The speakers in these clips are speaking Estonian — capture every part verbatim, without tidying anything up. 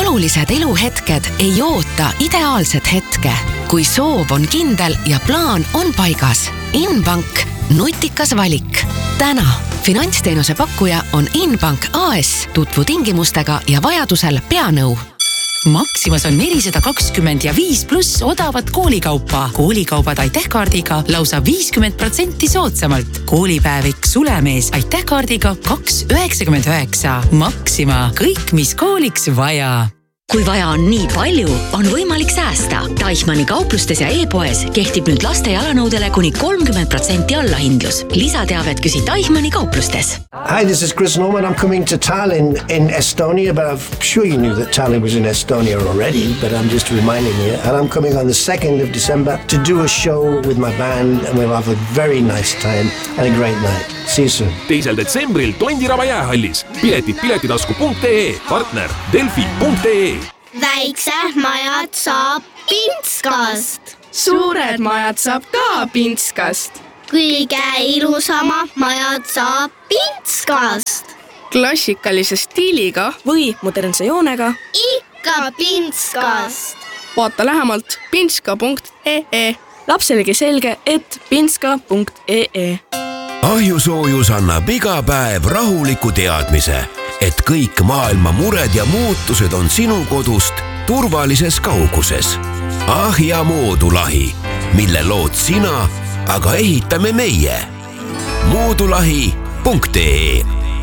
olulised eluhetked ei oota ideaalset hetke. Kui soov on kindel ja plaan on paigas. Inbank, nutikas valik. Täna finantsteenuse pakkuja on Inbank A S, tutvu tingimustega ja vajadusel peanõu. Maximas on nelisada kakskümmend ja viis pluss odavat koolikaupa. Koolikaubad Aiteh-kaardiga lausa viiskümmend protsenti soodsamalt. Koolipäevik Sulemees Aiteh-kaardiga kaks üheksakümmend üheksa. Maxima, kõik mis kooliks vaja. Kui vaja on nii palju, on võimalik säästa. Deichmanni kauplustes ja e-poes kehtib nüüd laste jalanõudele kuni kolmkümmend protsenti allahindlus. Lisateavet küsi Deichmanni kauplustes. Hi, this is Chris Norman. I'm coming to Tallinn in Estonia, but I'm sure you knew that Tallinn was in Estonia already, but I'm just reminding you. And I'm coming on the second of December to do a show with my band, and we'll have a very nice time and a great night. See you soon. teisel detsembril Tondiraba jäähallis. Piletid piletitasku punkt ee, partner delfi punkt ee. Väiksed majad saab Pintskast. Suured majad saab ka Pintskast. Kõige ilusamad majad saab Pintskast. Klassikalise stiiliga või modernse joonega. Ikka Pintskast. Vaata lähemalt pintska punkt ee. Lapselegi selge, et pintska punkt ee. Ahjusoojus annab iga päev rahuliku teadmise, et kõik maailma mured ja muutused on sinu kodust turvalises kauguses. Ahja moodulahi, mille lood sina, aga ehitame meie. moodulahi punkt ee.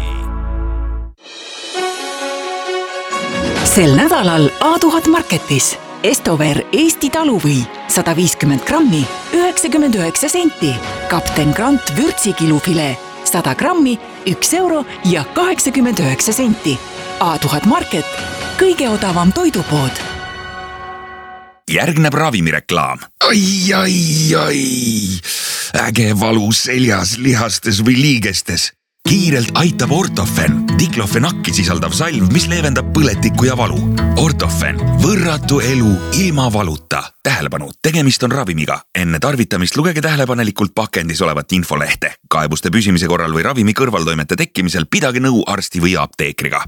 Sel nädalal A tuhat Marketis Estover Eesti taluvõi sada viiskümmend grammi, üheksakümmend üheksa senti. Kapten Grant vürtsikilufile sada grammi, üks euro ja kaheksakümmend üheksa senti. A tuhat Market, kõige odavam toidupood. Järgneb ravimireklaam. Ai, ai, ai. Äge valu seljas, lihastes või liigestes. Kiirelt aitab Ortofen, diklofenakki sisaldav salv, mis leevendab põletikku ja valu. Ortofen, võrratu elu ilma valuta. Tähelepanu, tegemist on ravimiga. Enne tarvitamist lugege tähelepanelikult pakendis olevat infolehte. Kaebuste püsimise korral või ravimi kõrvaltoimete tekkimisel pidage nõu arsti või apteekriga.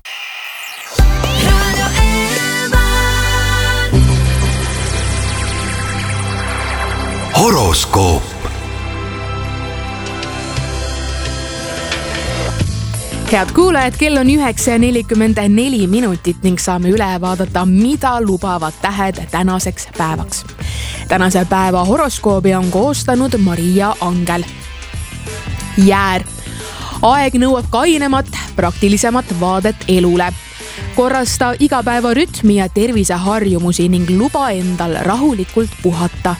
Horoskoop. Head kuulajad, kell on üheksa ja nelikümmend neli minutit ning saame üle vaadata, mida lubavad tähed tänaseks päevaks. Tänase päeva horoskoobi on koostanud Maria Angel. Jäär. Aeg nõuab kainemat, praktilisemat vaadet elule. Korrasta igapäeva rütmi ja terviseharjumusi ning luba endal rahulikult puhata.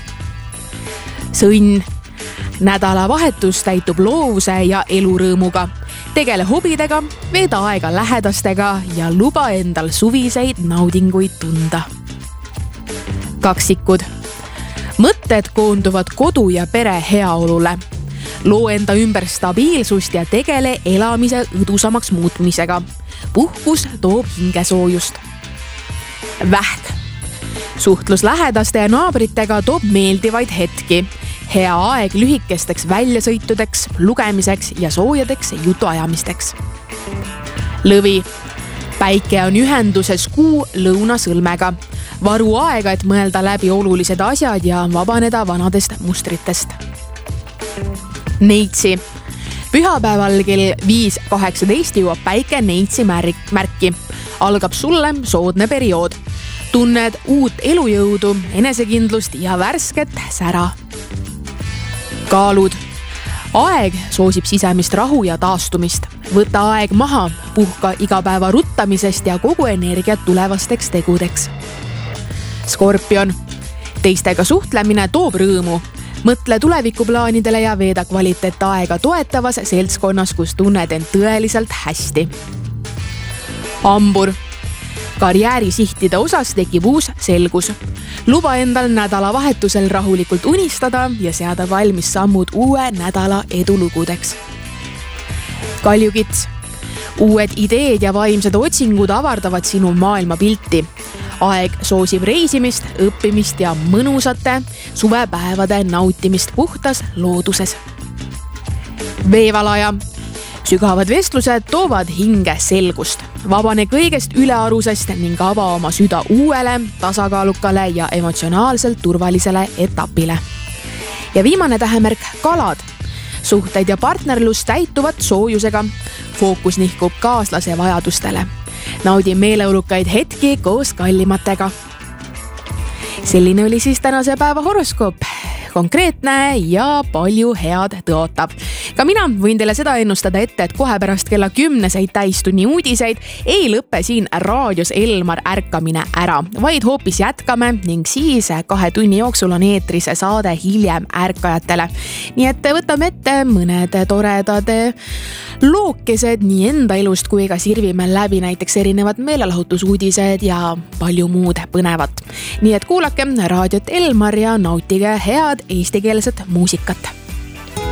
Sõnn. Nädalavahetus täitub loovuse ja elurõõmuga. Tegele hobidega, veeda aega lähedastega ja luba endal suviseid naudinguid tunda. Kaksikud. Mõtted koonduvad kodu ja pere heaolule. Loo enda ümber stabiilsust ja tegele elamise õdusamaks muutmisega. Puhkus toob hingesoojust. Vähk. Suhtlus lähedaste ja naabritega toob meeldivaid hetki. Hea aeg lühikesteks väljasõitudeks, lugemiseks ja soojadeks jutuajamisteks. Lõvi. Päike on ühenduses kuu lõunasõlmega. Varu aega, et mõelda läbi olulised asjad ja vabaneda vanadest mustritest. Neitsi. Pühapäeval kell viis kaheksateist jõuab päike Neitsi märki. Algab sulle soodne periood. Tunned uut elujõudu, enesekindlust ja värsket sära. Kaalud. Aeg soosib sisemist rahu ja taastumist. Võta aeg maha, puhka igapäeva ruttamisest ja kogu energiat tulevasteks tegudeks. Skorpion. Teistega suhtlemine toob rõõmu. Mõtle tulevikuplaanidele ja veeda kvaliteet aega toetavas seltskonnas, kus tunned end tõeliselt hästi. Hambur. Karjäärisihtide osas tekib uus selgus. Luba endal nädalavahetusel rahulikult unistada ja seada valmis sammud uue nädala edulugudeks. Kaljukits. Uued ideed ja vaimsed otsingud avardavad sinu maailmapilti. Aeg soosib reisimist, õppimist ja mõnusate suvepäevade nautimist puhtas looduses. Veevalaja. sügavad vestlused toovad hinge selgust. Vabane kõigest ülearusest ning ava oma süda uuele, tasakaalukale ja emotsionaalselt turvalisele etapile. Ja viimane tähemärk kalad. Suhteid ja partnerlus täituvad soojusega. Fookus nihkub kaaslase vajadustele. Naudi meeleolukaid hetki koos kallimatega. Selline oli siis tänase päeva horoskoop. Konkreetne ja palju head tõotab. Ka mina võin teile seda ennustada ette, et kohe pärast kella kümneseid täistunni uudiseid ei lõppe siin raadios Elmar ärkamine ära, vaid hoopis jätkame ning siis kahe tunni jooksul on eetris saade hiljem ärkajatele. Nii et võtame ette mõned toredad lookesed nii enda elust kui ka sirvime läbi näiteks erinevad meelelahutusuudised ja palju muud põnevat. Nii et kuulake raadiot Elmar ja nautige head eestikeelset muusikat.